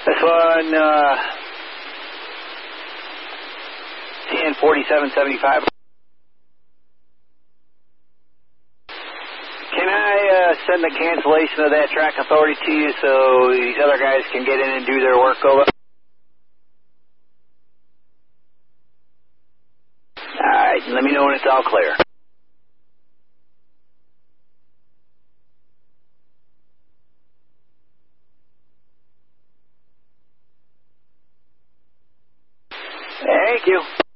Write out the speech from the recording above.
This one, 104775. Can I send the cancellation of that track authority to you so these other guys can get in and do their work over? Alright, let me know when it's all clear. Thank you.